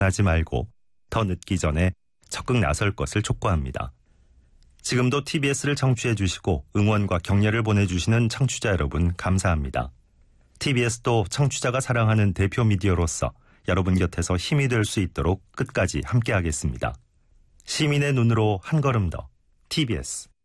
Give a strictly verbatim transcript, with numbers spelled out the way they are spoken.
하지 말고 더 늦기 전에 적극 나설 것을 촉구합니다. 지금도 티비에스를 청취해 주시고 응원과 격려를 보내주시는 청취자 여러분 감사합니다. 티비에스도 청취자가 사랑하는 대표 미디어로서 여러분 곁에서 힘이 될 수 있도록 끝까지 함께하겠습니다. 시민의 눈으로 한 걸음 더 티비에스